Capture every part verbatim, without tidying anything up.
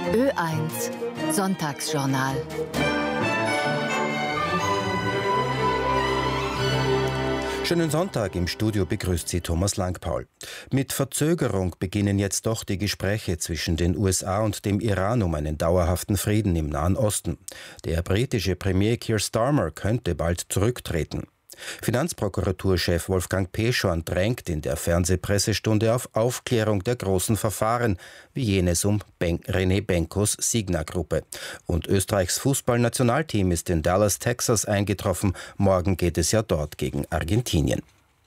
Ö eins Sonntagsjournal. Schönen Sonntag, im Studio begrüßt Sie Thomas Langpaul. Mit Verzögerung beginnen jetzt doch die Gespräche zwischen den U S A und dem Iran um einen dauerhaften Frieden im Nahen Osten. Der britische Premier Keir Starmer könnte bald zurücktreten. Finanzprokuraturchef Wolfgang Peschorn drängt in der Fernsehpressestunde auf Aufklärung der großen Verfahren, wie jenes um ben- René Benkos Signa-Gruppe. Und Österreichs Fußballnationalteam ist in Dallas, Texas eingetroffen. Morgen geht es ja dort gegen Argentinien.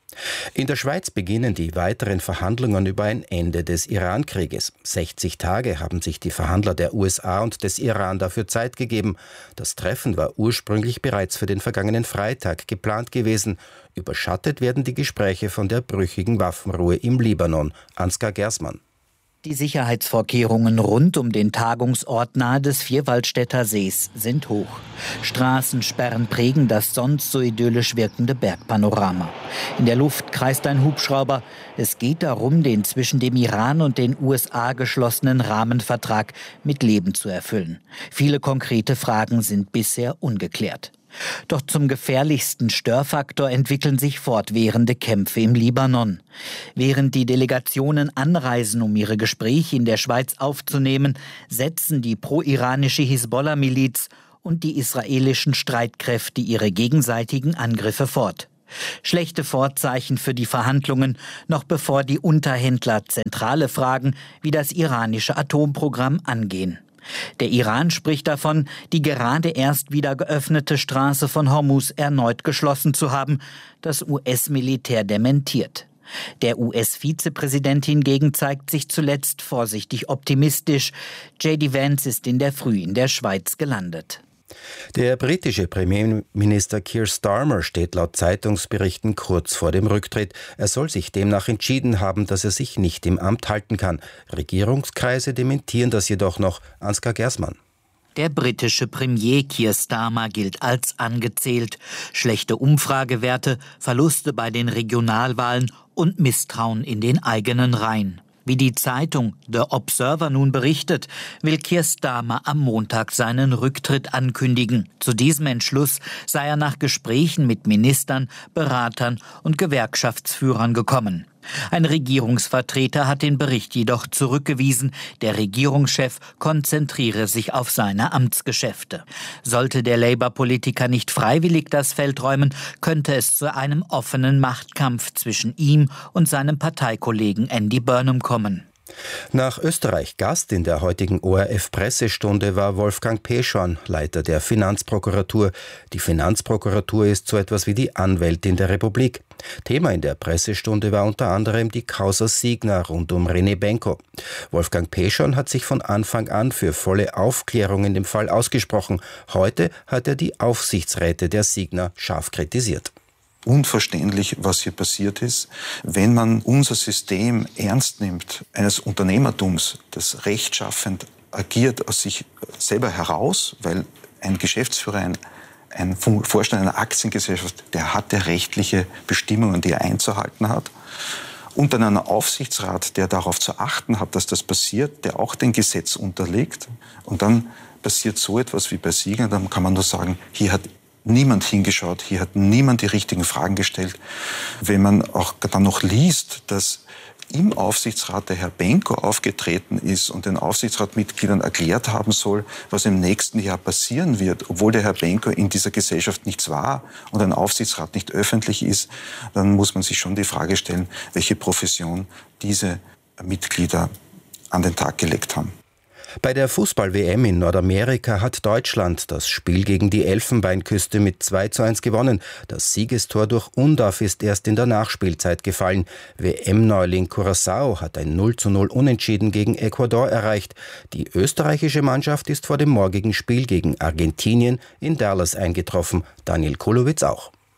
In der Schweiz beginnen die weiteren Verhandlungen über ein Ende des Iran-Krieges. sechzig Tage haben sich die Verhandler der U S A und des Iran dafür Zeit gegeben. Das Treffen war ursprünglich bereits für den vergangenen Freitag geplant gewesen. Überschattet werden die Gespräche von der brüchigen Waffenruhe im Libanon. Ansgar Gersmann. Die Sicherheitsvorkehrungen rund um den Tagungsort nahe des Vierwaldstätter Sees sind hoch. Straßensperren prägen das sonst so idyllisch wirkende Bergpanorama. In der Luft kreist ein Hubschrauber. Es geht darum, den zwischen dem Iran und den U S A geschlossenen Rahmenvertrag mit Leben zu erfüllen. Viele konkrete Fragen sind bisher ungeklärt. Doch zum gefährlichsten Störfaktor entwickeln sich fortwährende Kämpfe im Libanon. Während die Delegationen anreisen, um ihre Gespräche in der Schweiz aufzunehmen, setzen die pro-iranische Hisbollah-Miliz und die israelischen Streitkräfte ihre gegenseitigen Angriffe fort. Schlechte Vorzeichen für die Verhandlungen, noch bevor die Unterhändler zentrale Fragen wie das iranische Atomprogramm angehen. Der Iran spricht davon, die gerade erst wieder geöffnete Straße von Hormuz erneut geschlossen zu haben. Das U S-Militär dementiert. Der U S-Vizepräsident hingegen zeigt sich zuletzt vorsichtig optimistisch. J D Vance ist in der Früh in der Schweiz gelandet. Der britische Premierminister Keir Starmer steht laut Zeitungsberichten kurz vor dem Rücktritt. Er soll sich demnach entschieden haben, dass er sich nicht im Amt halten kann. Regierungskreise dementieren das jedoch noch. Ansgar Gersmann. Der britische Premier Keir Starmer gilt als angezählt. Schlechte Umfragewerte, Verluste bei den Regionalwahlen und Misstrauen in den eigenen Reihen. Wie die Zeitung The Observer nun berichtet, will Keir Starmer am Montag seinen Rücktritt ankündigen. Zu diesem Entschluss sei er nach Gesprächen mit Ministern, Beratern und Gewerkschaftsführern gekommen. Ein Regierungsvertreter hat den Bericht jedoch zurückgewiesen. Der Regierungschef konzentriere sich auf seine Amtsgeschäfte. Sollte der Labour-Politiker nicht freiwillig das Feld räumen, könnte es zu einem offenen Machtkampf zwischen ihm und seinem Parteikollegen Andy Burnham kommen. Nach Österreich Gast in der heutigen O R F-Pressestunde war Wolfgang Peschorn, Leiter der Finanzprokuratur. Die Finanzprokuratur ist so etwas wie die Anwältin der Republik. Thema in der Pressestunde war unter anderem die Causa Signa rund um René Benko. Wolfgang Peschorn hat sich von Anfang an für volle Aufklärung in dem Fall ausgesprochen. Heute hat er die Aufsichtsräte der Signa scharf kritisiert. Unverständlich, was hier passiert ist. Wenn man unser System ernst nimmt, eines Unternehmertums, das rechtschaffend agiert aus sich selber heraus, weil ein Geschäftsführer, ein, ein Vorstand einer Aktiengesellschaft, der hat ja rechtliche Bestimmungen, die er einzuhalten hat. Und dann einen Aufsichtsrat, der darauf zu achten hat, dass das passiert, der auch dem Gesetz unterliegt. Und dann passiert so etwas wie bei Signa, dann kann man nur sagen, hier hat niemand hingeschaut, hier hat niemand die richtigen Fragen gestellt. Wenn man auch dann noch liest, dass im Aufsichtsrat der Herr Benko aufgetreten ist und den Aufsichtsratmitgliedern erklärt haben soll, was im nächsten Jahr passieren wird, obwohl der Herr Benko in dieser Gesellschaft nichts war und ein Aufsichtsrat nicht öffentlich ist, dann muss man sich schon die Frage stellen, welche Profession diese Mitglieder an den Tag gelegt haben. Bei der Fußball-W M in Nordamerika hat Deutschland das Spiel gegen die Elfenbeinküste mit zwei zu eins gewonnen. Das Siegestor durch Undav ist erst in der Nachspielzeit gefallen. W M-Neuling Curaçao hat ein null zu null Unentschieden gegen Ecuador erreicht. Die österreichische Mannschaft ist vor dem morgigen Spiel gegen Argentinien in Dallas eingetroffen. Daniel Kulowitz auch.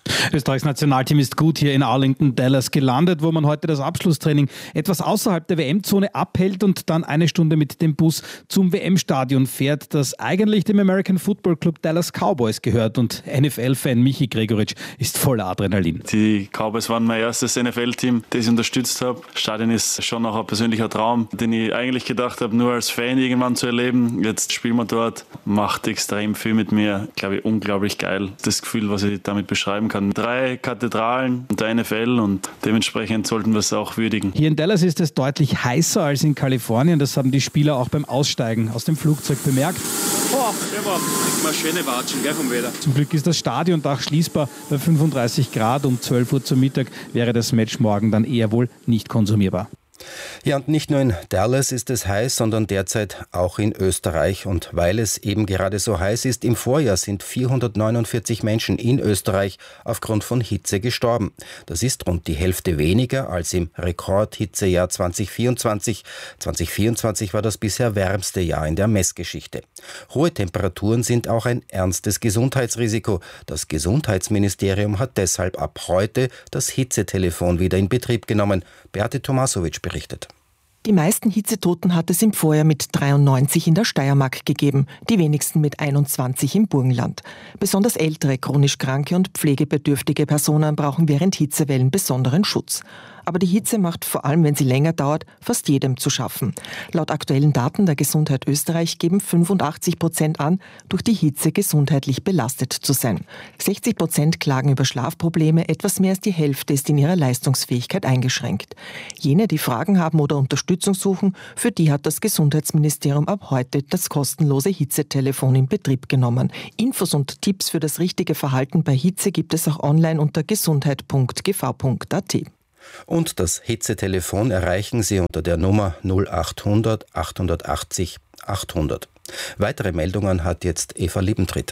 Österreichs Nationalteam ist gut hier in Arlington, Dallas gelandet, wo man heute das Abschlusstraining etwas außerhalb der W M-Zone abhält und dann eine Stunde mit dem Bus zum W M-Stadion fährt, das eigentlich dem American Football Club Dallas Cowboys gehört. Und N F L-Fan Michi Gregoritsch ist voller Adrenalin. Die Cowboys waren mein erstes N F L-Team, das ich unterstützt habe. Das Stadion ist schon noch ein persönlicher Traum, den ich eigentlich gedacht habe, nur als Fan irgendwann zu erleben. Jetzt spielen wir dort, macht extrem viel mit mir. Glaube ich, unglaublich geil. Das Gefühl, was ich damit beschreiben kann. Drei Kathedralen und der N F L und dementsprechend sollten wir es auch würdigen. Hier in Dallas ist es deutlich heißer als in Kalifornien. Das haben die Spieler auch beim Aussteigen aus dem Flugzeug bemerkt. Oh, der war mal schöne Watschen, gell, vom Wetter. Zum Glück ist das Stadiondach schließbar. Bei fünfunddreißig Grad um zwölf Uhr zum Mittag wäre das Match morgen dann eher wohl nicht konsumierbar. Ja, und nicht nur in Dallas ist es heiß, sondern derzeit auch in Österreich. Und weil es eben gerade so heiß ist, im Vorjahr sind vierhundertneunundvierzig Menschen in Österreich aufgrund von Hitze gestorben. Das ist rund die Hälfte weniger als im Rekordhitzejahr zwanzig vierundzwanzig. zwanzig vierundzwanzig war das bisher wärmste Jahr in der Messgeschichte. Hohe Temperaturen sind auch ein ernstes Gesundheitsrisiko. Das Gesundheitsministerium hat deshalb ab heute das Hitzetelefon wieder in Betrieb genommen. Beate Tomasowitsch berichtet. Die meisten Hitzetoten hat es im Vorjahr mit dreiundneunzig in der Steiermark gegeben, die wenigsten mit einundzwanzig im Burgenland. Besonders ältere, chronisch kranke und pflegebedürftige Personen brauchen während Hitzewellen besonderen Schutz. Aber die Hitze macht, vor allem wenn sie länger dauert, fast jedem zu schaffen. Laut aktuellen Daten der Gesundheit Österreich geben fünfundachtzig Prozent an, durch die Hitze gesundheitlich belastet zu sein. sechzig Prozent klagen über Schlafprobleme, etwas mehr als die Hälfte ist in ihrer Leistungsfähigkeit eingeschränkt. Jene, die Fragen haben oder Unterstützung suchen, für die hat das Gesundheitsministerium ab heute das kostenlose Hitzetelefon in Betrieb genommen. Infos und Tipps für das richtige Verhalten bei Hitze gibt es auch online unter gesundheit punkt g v punkt a t. Und das Hitzetelefon erreichen Sie unter der Nummer null achthundert achthundertachtzig achthundert. Weitere Meldungen hat jetzt Eva Liebentritt.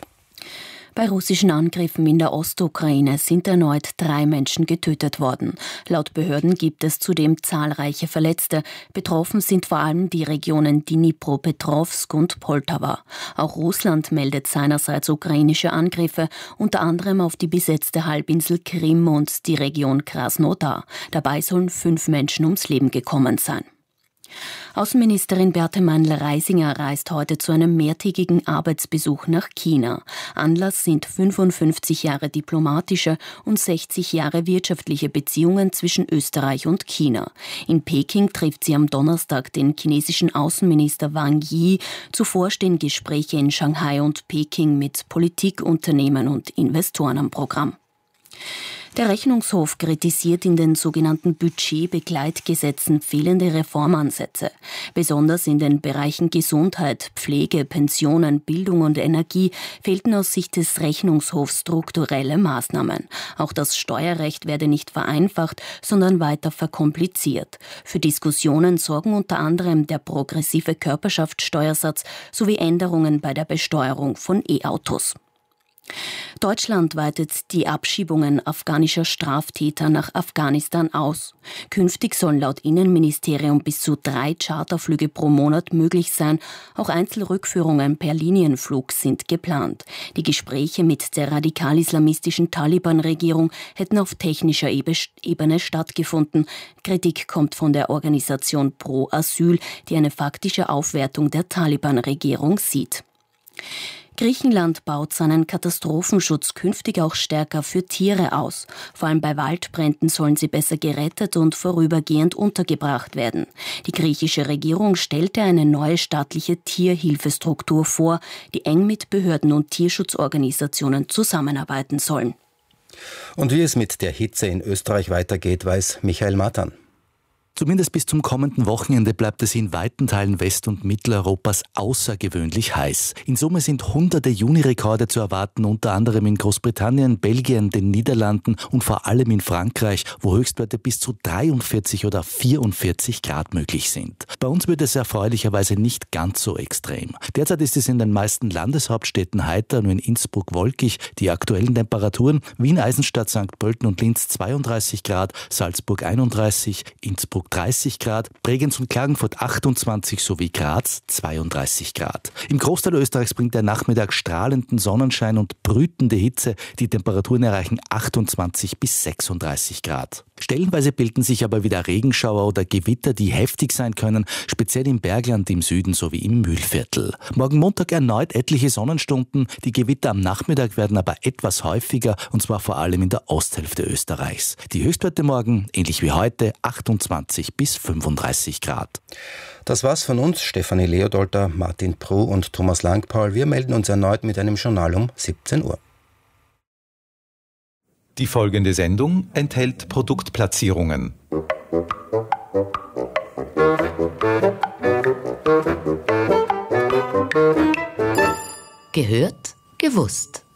Bei russischen Angriffen in der Ostukraine sind erneut drei Menschen getötet worden. Laut Behörden gibt es zudem zahlreiche Verletzte. Betroffen sind vor allem die Regionen Dnipropetrovsk und Poltawa. Auch Russland meldet seinerseits ukrainische Angriffe, unter anderem auf die besetzte Halbinsel Krim und die Region Krasnodar. Dabei sollen fünf Menschen ums Leben gekommen sein. Außenministerin Berthe Meindl-Reisinger reist heute zu einem mehrtägigen Arbeitsbesuch nach China. Anlass sind fünfundfünfzig Jahre diplomatische und sechzig Jahre wirtschaftliche Beziehungen zwischen Österreich und China. In Peking trifft sie am Donnerstag den chinesischen Außenminister Wang Yi. Zuvor stehen Gespräche in Shanghai und Peking mit Politik, Unternehmen und Investoren am Programm. Der Rechnungshof kritisiert in den sogenannten Budgetbegleitgesetzen fehlende Reformansätze. Besonders in den Bereichen Gesundheit, Pflege, Pensionen, Bildung und Energie fehlten aus Sicht des Rechnungshofs strukturelle Maßnahmen. Auch das Steuerrecht werde nicht vereinfacht, sondern weiter verkompliziert. Für Diskussionen sorgen unter anderem der progressive Körperschaftssteuersatz sowie Änderungen bei der Besteuerung von E-Autos. Deutschland weitet die Abschiebungen afghanischer Straftäter nach Afghanistan aus. Künftig sollen laut Innenministerium bis zu drei Charterflüge pro Monat möglich sein. Auch Einzelrückführungen per Linienflug sind geplant. Die Gespräche mit der radikal-islamistischen Taliban-Regierung hätten auf technischer Ebene stattgefunden. Kritik kommt von der Organisation Pro Asyl, die eine faktische Aufwertung der Taliban-Regierung sieht. Griechenland baut seinen Katastrophenschutz künftig auch stärker für Tiere aus. Vor allem bei Waldbränden sollen sie besser gerettet und vorübergehend untergebracht werden. Die griechische Regierung stellte eine neue staatliche Tierhilfestruktur vor, die eng mit Behörden und Tierschutzorganisationen zusammenarbeiten sollen. Und wie es mit der Hitze in Österreich weitergeht, weiß Michael Matan. Zumindest bis zum kommenden Wochenende bleibt es in weiten Teilen West- und Mitteleuropas außergewöhnlich heiß. In Summe sind hunderte Junirekorde zu erwarten, unter anderem in Großbritannien, Belgien, den Niederlanden und vor allem in Frankreich, wo Höchstwerte bis zu dreiundvierzig oder vierundvierzig Grad möglich sind. Bei uns wird es erfreulicherweise nicht ganz so extrem. Derzeit ist es in den meisten Landeshauptstädten heiter, nur in Innsbruck wolkig. Die aktuellen Temperaturen: Wien, Eisenstadt, Sankt Pölten und Linz zweiunddreißig Grad, Salzburg einunddreißig, Innsbruck Innsbruck dreißig Grad, Bregenz und Klagenfurt achtundzwanzig sowie Graz zweiunddreißig Grad. Im Großteil Österreichs bringt der Nachmittag strahlenden Sonnenschein und brütende Hitze. Die Temperaturen erreichen achtundzwanzig bis sechsunddreißig Grad. Stellenweise bilden sich aber wieder Regenschauer oder Gewitter, die heftig sein können, speziell im Bergland im Süden sowie im Mühlviertel. Morgen Montag erneut etliche Sonnenstunden, die Gewitter am Nachmittag werden aber etwas häufiger und zwar vor allem in der Osthälfte Österreichs. Die Höchstwerte morgen, ähnlich wie heute, achtundzwanzig bis fünfunddreißig Grad. Das war's von uns, Stefanie Leodolter, Martin Pruh und Thomas Langpaul. Wir melden uns erneut mit einem Journal um siebzehn Uhr. Die folgende Sendung enthält Produktplatzierungen. Gehört, gewusst.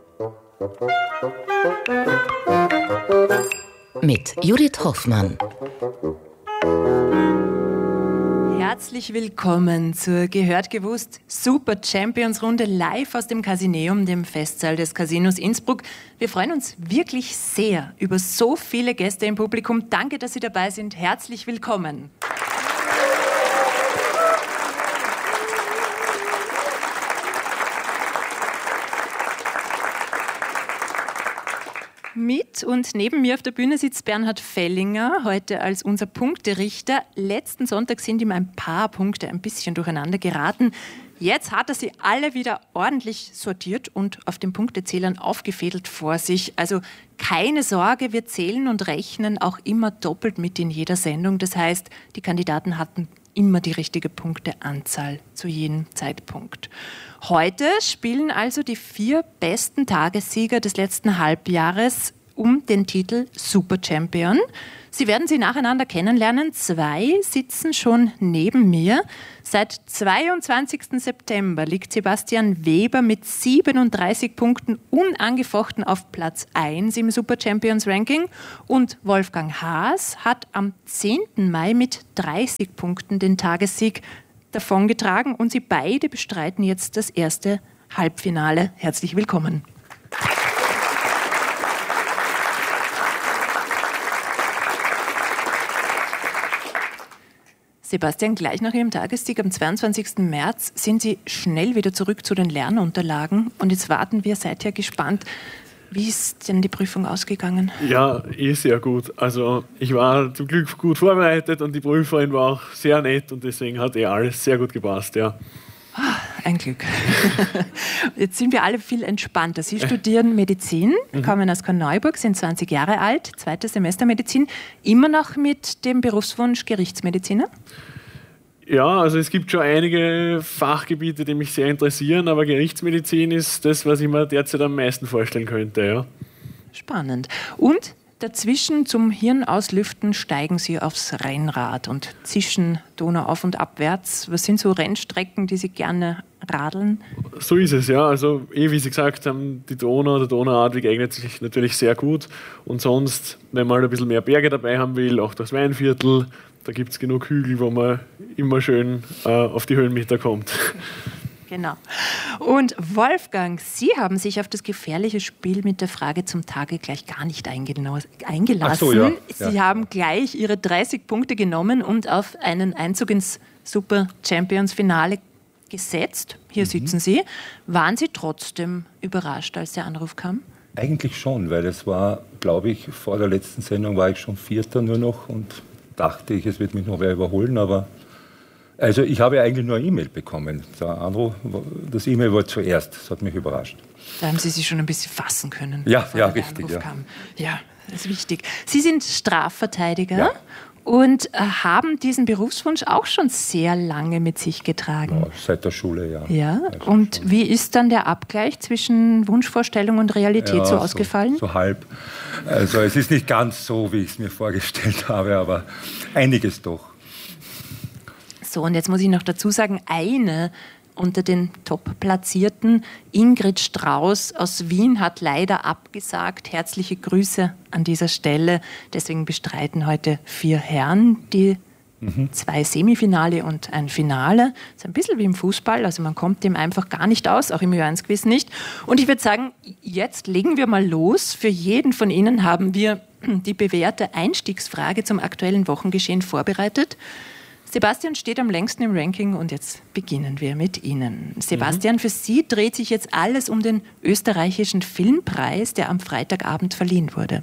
Mit Judith Hoffmann. Herzlich willkommen zur Gehört gewusst Super Champions Runde live aus dem Casineum, dem Festsaal des Casinos Innsbruck. Wir freuen uns wirklich sehr über so viele Gäste im Publikum. Danke, dass Sie dabei sind. Herzlich willkommen. Mit und neben mir auf der Bühne sitzt Bernhard Fellinger, heute als unser Punkterichter. Letzten Sonntag sind ihm ein paar Punkte ein bisschen durcheinander geraten. Jetzt hat er sie alle wieder ordentlich sortiert und auf den Punktezählern aufgefädelt vor sich. Also keine Sorge, wir zählen und rechnen auch immer doppelt mit in jeder Sendung. Das heißt, die Kandidaten hatten immer die richtige Punkteanzahl zu jedem Zeitpunkt. Heute spielen also die vier besten Tagessieger des letzten Halbjahres um den Titel Super Champion. Sie werden sie nacheinander kennenlernen. Zwei sitzen schon neben mir. Seit zweiundzwanzigsten September liegt Sebastian Weber mit siebenunddreißig Punkten unangefochten auf Platz eins im Super Champions Ranking. Und Wolfgang Haas hat am zehnten Mai mit dreißig Punkten den Tagessieg davongetragen. Und sie beide bestreiten jetzt das erste Halbfinale. Herzlich willkommen. Sebastian, gleich nach Ihrem Tagessieg am zweiundzwanzigsten März sind Sie schnell wieder zurück zu den Lernunterlagen. Und jetzt warten wir seither gespannt. Wie ist denn die Prüfung ausgegangen? Ja, eh sehr gut. Also ich war zum Glück gut vorbereitet und die Prüferin war auch sehr nett und deswegen hat eh alles sehr gut gepasst, ja. Ein Glück. Jetzt sind wir alle viel entspannter. Sie studieren Medizin, mhm. kommen aus Korneuburg, sind zwanzig Jahre alt, zweites Semester Medizin, immer noch mit dem Berufswunsch Gerichtsmediziner? Ja, also es gibt schon einige Fachgebiete, die mich sehr interessieren, aber Gerichtsmedizin ist das, was ich mir derzeit am meisten vorstellen könnte. Ja. Spannend. Und dazwischen zum Hirnauslüften steigen Sie aufs Rennrad und zischen Donau auf- und abwärts. Was sind so Rennstrecken, die Sie gerne radeln? So ist es, ja. Also eh, wie Sie gesagt haben, die Donau, der Donauradweg eignet sich natürlich sehr gut. Und sonst, wenn man ein bisschen mehr Berge dabei haben will, auch das Weinviertel, da gibt es genug Hügel, wo man immer schön äh, auf die Höhenmeter kommt. Genau. Und Wolfgang, Sie haben sich auf das gefährliche Spiel mit der Frage zum Tage gleich gar nicht eingelassen. Ach so, ja. Sie ja. haben gleich Ihre dreißig Punkte genommen und auf einen Einzug ins Super Champions Finale gesetzt. Hier mhm. sitzen Sie. Waren Sie trotzdem überrascht, als der Anruf kam? Eigentlich schon, weil es war, glaube ich, vor der letzten Sendung war ich schon Vierter nur noch und dachte ich, es wird mich noch wer überholen, aber also ich habe eigentlich nur eine E-Mail bekommen. Der Anruf, das E-Mail war zuerst, das hat mich überrascht. Da haben Sie sich schon ein bisschen fassen können. Ja, ja, richtig. Ja. Kam. Ja, das ist wichtig. Sie sind Strafverteidiger ja. und haben diesen Berufswunsch auch schon sehr lange mit sich getragen. Ja, seit der Schule, ja. Ja, also und schon. Wie ist dann der Abgleich zwischen Wunschvorstellung und Realität ja, so ausgefallen? So, so halb. Also es ist nicht ganz so, wie ich es mir vorgestellt habe, aber einiges doch. So, und jetzt muss ich noch dazu sagen, eine unter den Top-Platzierten, Ingrid Strauß aus Wien, hat leider abgesagt. Herzliche Grüße an dieser Stelle. Deswegen bestreiten heute vier Herren die mhm. zwei Semifinale und ein Finale. Das ist ein bisschen wie im Fußball, also man kommt dem einfach gar nicht aus, auch im Ö eins Quiz nicht. Und ich würde sagen, jetzt legen wir mal los. Für jeden von Ihnen haben wir die bewährte Einstiegsfrage zum aktuellen Wochengeschehen vorbereitet. Sebastian steht am längsten im Ranking und jetzt beginnen wir mit Ihnen. Sebastian, mhm. für Sie dreht sich jetzt alles um den österreichischen Filmpreis, der am Freitagabend verliehen wurde.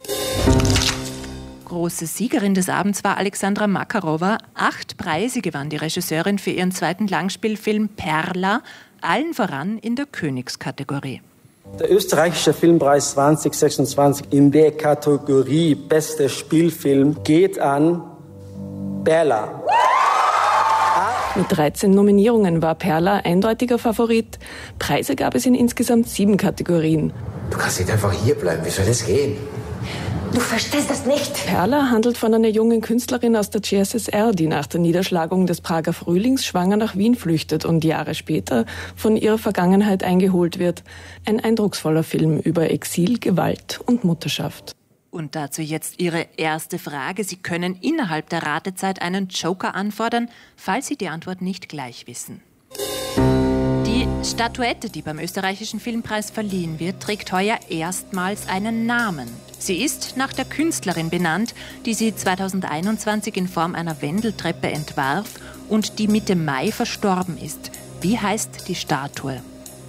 Große Siegerin des Abends war Alexandra Makarova. Acht Preise gewann die Regisseurin für ihren zweiten Langspielfilm Perla, allen voran in der Königskategorie. Der österreichische Filmpreis zwanzig sechsundzwanzig in der Kategorie Bester Spielfilm geht an Perla. Mit dreizehn Nominierungen war Perla eindeutiger Favorit. Preise gab es in insgesamt sieben Kategorien. Du kannst nicht einfach hierbleiben, wie soll das gehen? Du verstehst das nicht. Perla handelt von einer jungen Künstlerin aus der C S S R, die nach der Niederschlagung des Prager Frühlings schwanger nach Wien flüchtet und Jahre später von ihrer Vergangenheit eingeholt wird. Ein eindrucksvoller Film über Exil, Gewalt und Mutterschaft. Und dazu jetzt Ihre erste Frage. Sie können innerhalb der Ratezeit einen Joker anfordern, falls Sie die Antwort nicht gleich wissen. Die Statuette, die beim österreichischen Filmpreis verliehen wird, trägt heuer erstmals einen Namen. Sie ist nach der Künstlerin benannt, die sie zweitausendeinundzwanzig in Form einer Wendeltreppe entwarf und die Mitte Mai verstorben ist. Wie heißt die Statue?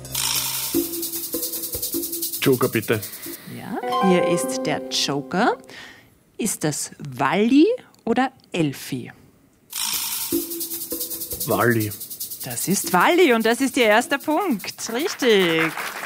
Joker, bitte. Ja, hier ist der Joker. Ist das Walli oder Elfi? Walli. Das ist Walli und das ist Ihr erster Punkt. Richtig.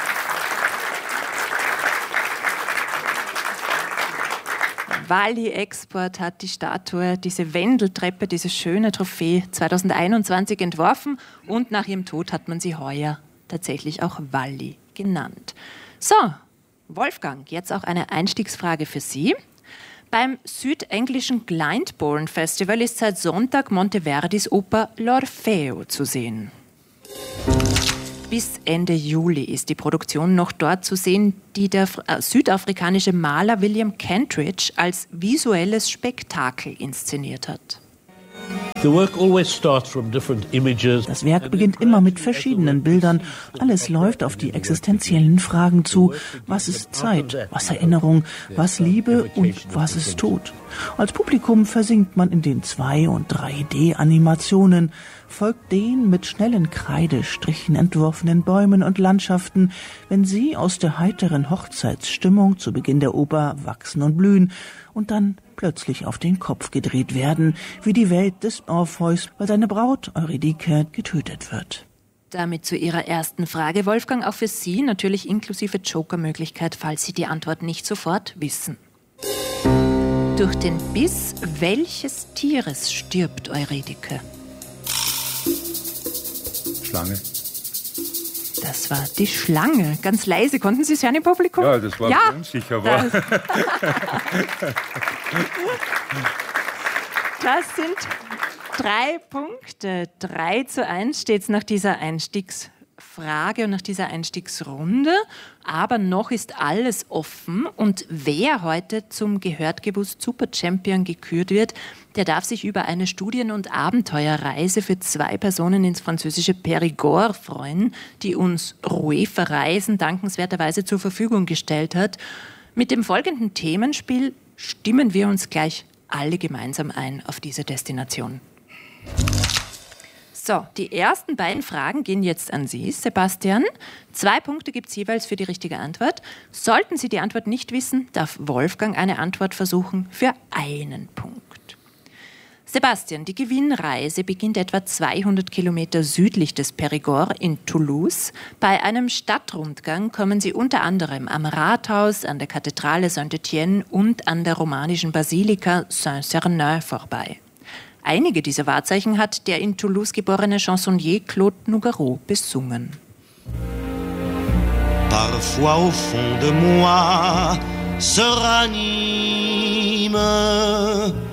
Walli Export hat die Statue, diese Wendeltreppe, diese schöne Trophäe zweitausendeinundzwanzig entworfen und nach ihrem Tod hat man sie heuer tatsächlich auch Walli genannt. So, Wolfgang, jetzt auch eine Einstiegsfrage für Sie. Beim südenglischen Glyndebourne Festival ist seit Sonntag Monteverdis Oper L'Orfeo zu sehen. Bis Ende Juli ist die Produktion noch dort zu sehen, die der äh, südafrikanische Maler William Kentridge als visuelles Spektakel inszeniert hat. Das Werk beginnt immer mit verschiedenen Bildern. Alles läuft auf die existenziellen Fragen zu. Was ist Zeit? Was Erinnerung? Was Liebe? Und was ist Tod? Als Publikum versinkt man in den zwei- und drei D-Animationen, folgt den mit schnellen Kreidestrichen entworfenen Bäumen und Landschaften, wenn sie aus der heiteren Hochzeitsstimmung zu Beginn der Oper wachsen und blühen und dann plötzlich auf den Kopf gedreht werden, wie die Welt des Orpheus, weil seine Braut Eurydike getötet wird. Damit zu Ihrer ersten Frage, Wolfgang, auch für Sie natürlich inklusive Joker-Möglichkeit, falls Sie die Antwort nicht sofort wissen. Durch den Biss welches Tieres stirbt Eurydike? Schlange. Das war die Schlange. Ganz leise. Konnten Sie es hören im Publikum? Ja, das war ja, unsicher. War. Das, das sind drei Punkte. Drei zu eins steht es nach dieser Einstiegsfrage und nach dieser Einstiegsrunde. Aber noch ist alles offen. Und wer heute zum Gehört gewusst Super Champion gekürt wird, der darf sich über eine Studien- und Abenteuerreise für zwei Personen ins französische Périgord freuen, die uns Rouet Verreisen dankenswerterweise zur Verfügung gestellt hat. Mit dem folgenden Themenspiel stimmen wir uns gleich alle gemeinsam ein auf diese Destination. So, die ersten beiden Fragen gehen jetzt an Sie, Sebastian. Zwei Punkte gibt es jeweils für die richtige Antwort. Sollten Sie die Antwort nicht wissen, darf Wolfgang eine Antwort versuchen für einen Punkt. Sebastian, die Gewinnreise beginnt etwa zweihundert Kilometer südlich des Périgord in Toulouse. Bei einem Stadtrundgang kommen Sie unter anderem am Rathaus, an der Kathedrale Saint-Étienne und an der romanischen Basilika Saint-Sernin vorbei. Einige dieser Wahrzeichen hat der in Toulouse geborene Chansonnier Claude Nougaro besungen. Parfois au fond de moi se ranime